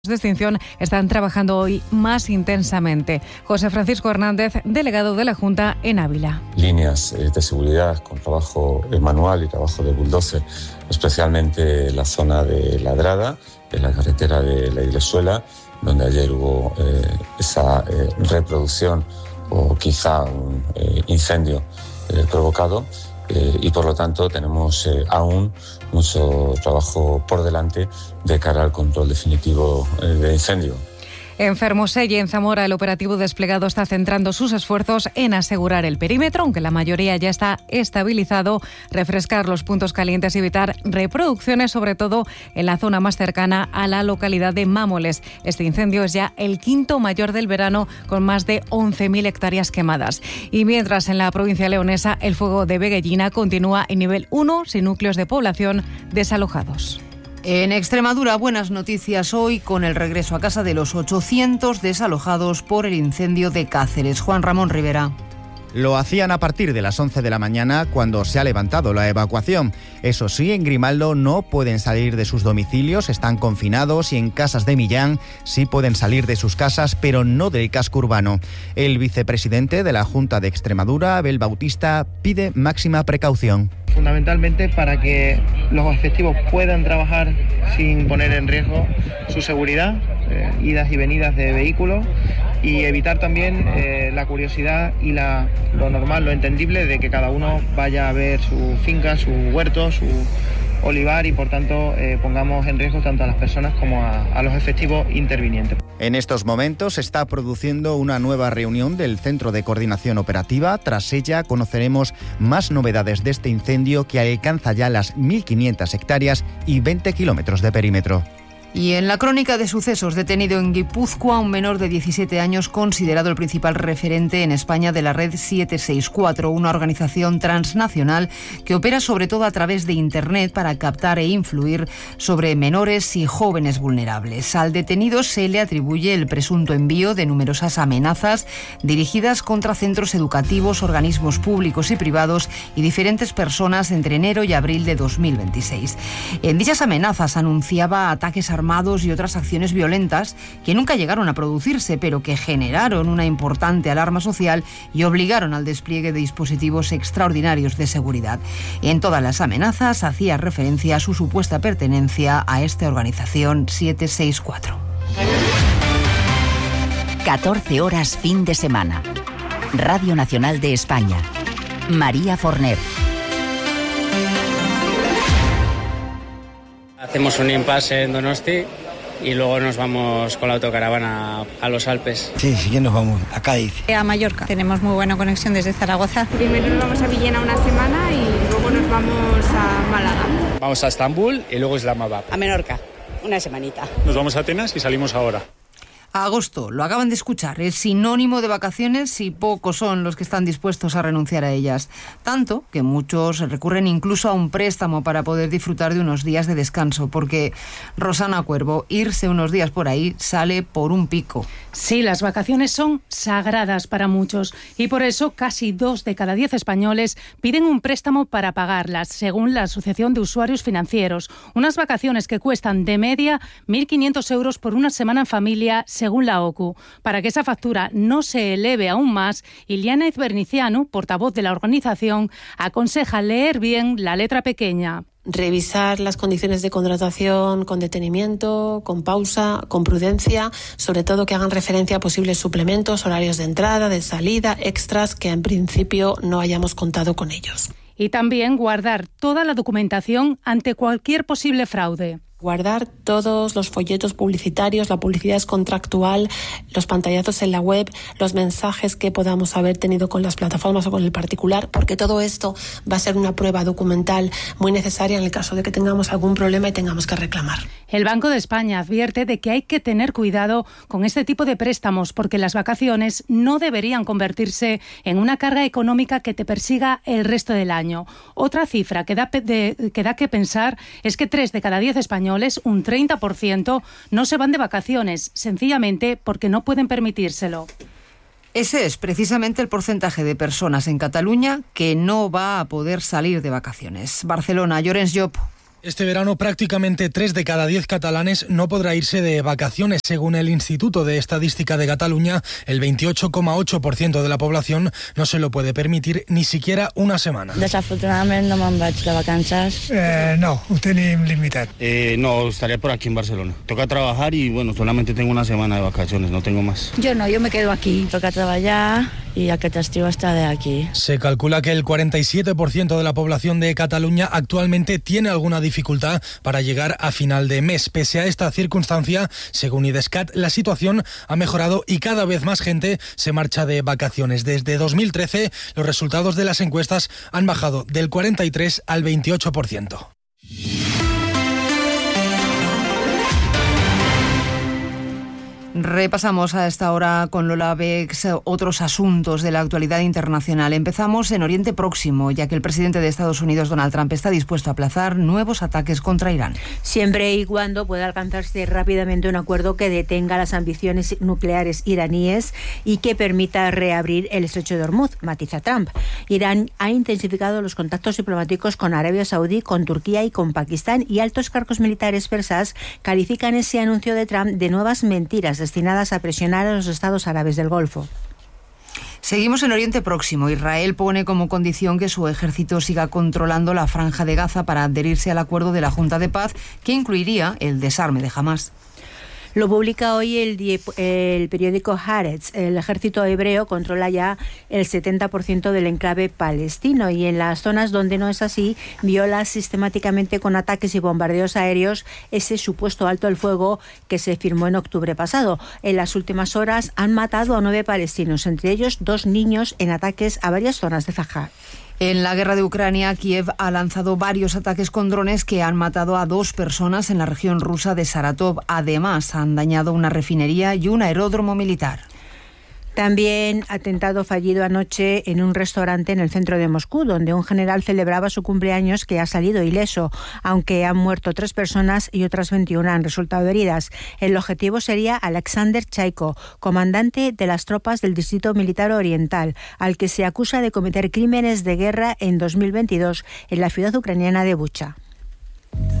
de extinción están trabajando hoy más intensamente. José Francisco Hernández, delegado de la Junta en Ávila. Líneas de seguridad con trabajo manual y trabajo de bulldozer, especialmente la zona de Ladrada, en la carretera de la Iglesuela, donde ayer hubo esa reproducción o quizá un incendio provocado. Y por lo tanto tenemos aún mucho trabajo por delante de cara al control definitivo del incendio. En Fermoselle y en Zamora, el operativo desplegado está centrando sus esfuerzos en asegurar el perímetro, aunque la mayoría ya está estabilizado, refrescar los puntos calientes y evitar reproducciones, sobre todo en la zona más cercana a la localidad de Mámoles. Este incendio es ya el quinto mayor del verano, con más de 11.000 hectáreas quemadas. Y mientras en la provincia leonesa el fuego de Veguellina continúa en nivel 1, sin núcleos de población desalojados. En Extremadura, buenas noticias hoy con el regreso a casa de los 800 desalojados por el incendio de Cáceres. Juan Ramón Rivera. Lo hacían a partir de las 11 de la mañana cuando se ha levantado la evacuación. Eso sí, en Grimaldo no pueden salir de sus domicilios, están confinados, y en Casas de Millán sí pueden salir de sus casas, pero no del casco urbano. El vicepresidente de la Junta de Extremadura, Abel Bautista, pide máxima precaución. Fundamentalmente para que los efectivos puedan trabajar sin poner en riesgo su seguridad, idas y venidas de vehículos, y evitar también la curiosidad y lo normal, lo entendible de que cada uno vaya a ver su finca, su huerto, su olivar, y por tanto pongamos en riesgo tanto a las personas como a los efectivos intervinientes. En estos momentos se está produciendo una nueva reunión del Centro de Coordinación Operativa. Tras ella conoceremos más novedades de este incendio que alcanza ya las 1.500 hectáreas y 20 kilómetros de perímetro. Y en la crónica de sucesos, detenido en Guipúzcoa un menor de 17 años considerado el principal referente en España de la red 764, una organización transnacional que opera sobre todo a través de Internet para captar e influir sobre menores y jóvenes vulnerables. Al detenido se le atribuye el presunto envío de numerosas amenazas dirigidas contra centros educativos, organismos públicos y privados y diferentes personas entre enero y abril de 2026. En dichas amenazas anunciaba ataques armados y otras acciones violentas que nunca llegaron a producirse, pero que generaron una importante alarma social y obligaron al despliegue de dispositivos extraordinarios de seguridad. En todas las amenazas hacía referencia a su supuesta pertenencia a esta organización 764. 14 horas fin de semana. Radio Nacional de España. María Forner. Hacemos un impasse en Donosti y luego nos vamos con la autocaravana a los Alpes. Sí, sí que nos vamos a Cádiz. A Mallorca. Tenemos muy buena conexión desde Zaragoza. Primero nos vamos a Villena una semana y luego nos vamos a Málaga. Vamos a Estambul y luego Islamabad. A Menorca, una semanita. Nos vamos a Atenas y salimos ahora. Agosto, lo acaban de escuchar, es sinónimo de vacaciones y pocos son los que están dispuestos a renunciar a ellas. Tanto que muchos recurren incluso a un préstamo para poder disfrutar de unos días de descanso, porque, Rosana Cuervo, irse unos días por ahí sale por un pico. Sí, las vacaciones son sagradas para muchos y por eso casi 2 de cada 10 españoles piden un préstamo para pagarlas, según la Asociación de Usuarios Financieros. Unas vacaciones que cuestan de media 1.500 euros por una semana en familia, según la OCU. Para que esa factura no se eleve aún más, Iliana Izbernicianu, portavoz de la organización, aconseja leer bien la letra pequeña. Revisar las condiciones de contratación con detenimiento, con pausa, con prudencia, sobre todo que hagan referencia a posibles suplementos, horarios de entrada, de salida, extras, que en principio no hayamos contado con ellos. Y también guardar toda la documentación ante cualquier posible fraude. Guardar todos los folletos publicitarios, la publicidad es contractual, los pantallazos en la web, los mensajes que podamos haber tenido con las plataformas o con el particular, porque todo esto va a ser una prueba documental muy necesaria en el caso de que tengamos algún problema y tengamos que reclamar. El Banco de España advierte de que hay que tener cuidado con este tipo de préstamos porque las vacaciones no deberían convertirse en una carga económica que te persiga el resto del año. Otra cifra que da que pensar es que 3 de cada 10 españoles, un 30%, no se van de vacaciones, sencillamente porque no pueden permitírselo. Ese es precisamente el porcentaje de personas en Cataluña que no va a poder salir de vacaciones. Barcelona, Llorens Llop. Este verano prácticamente 3 de cada 10 catalanes no podrá irse de vacaciones. Según el Instituto de Estadística de Cataluña, el 28,8% de la población no se lo puede permitir ni siquiera una semana. Desafortunadamente no me'n vaig de vacances. No, ho tenim limitat. No, estaré por aquí en Barcelona. Toca trabajar y bueno, solamente tengo una semana de vacaciones, no tengo más. Yo no, yo me quedo aquí. Toca treballar y aquest estiu estaré aquí. Se calcula que el 47% de la población de Cataluña actualmente tiene alguna dificultad para llegar a final de mes. Pese a esta circunstancia, según IDESCAT, la situación ha mejorado y cada vez más gente se marcha de vacaciones. Desde 2013, los resultados de las encuestas han bajado del 43 al 28%. Repasamos a esta hora con Lola Bex otros asuntos de la actualidad internacional. Empezamos en Oriente Próximo, ya que el presidente de Estados Unidos, Donald Trump, está dispuesto a aplazar nuevos ataques contra Irán. Siempre y cuando pueda alcanzarse rápidamente un acuerdo que detenga las ambiciones nucleares iraníes y que permita reabrir el estrecho de Hormuz, matiza Trump. Irán ha intensificado los contactos diplomáticos con Arabia Saudí, con Turquía y con Pakistán, y altos cargos militares persas califican ese anuncio de Trump de nuevas mentiras destinadas a presionar a los estados árabes del Golfo. Seguimos en Oriente Próximo. Israel pone como condición que su ejército siga controlando la Franja de Gaza para adherirse al acuerdo de la Junta de Paz, que incluiría el desarme de Hamás. Lo publica hoy el periódico Haaretz. El ejército hebreo controla ya el 70% del enclave palestino y en las zonas donde no es así, viola sistemáticamente con ataques y bombardeos aéreos ese supuesto alto el fuego que se firmó en octubre pasado. En las últimas horas han matado a 9 palestinos, entre ellos 2 niños, en ataques a varias zonas de Rafah. En la guerra de Ucrania, Kiev ha lanzado varios ataques con drones que han matado a 2 personas en la región rusa de Saratov. Además, han dañado una refinería y un aeródromo militar. También atentado fallido anoche en un restaurante en el centro de Moscú, donde un general celebraba su cumpleaños, que ha salido ileso, aunque han muerto 3 personas y otras 21 han resultado heridas. El objetivo sería Alexander Chaiko, comandante de las tropas del Distrito Militar Oriental, al que se acusa de cometer crímenes de guerra en 2022 en la ciudad ucraniana de Bucha.